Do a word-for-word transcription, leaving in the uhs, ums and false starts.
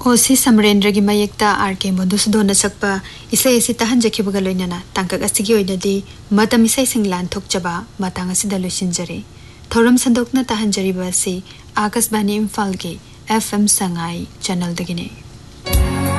ओसी समरेंद्र की मयेक्ता आर के मधुसूदन सकपा इसे इसे तहन जखिबगा लोइनना तांकक असिगी ओइनदी मतम इसे सिंग लान थोकचबा मतांग असिदा लोइसिनजरे थौरम संदोकना तहन जरिबा से आकाशवाणी इम्फाल के एफ एम संगाई चैनल दगिने।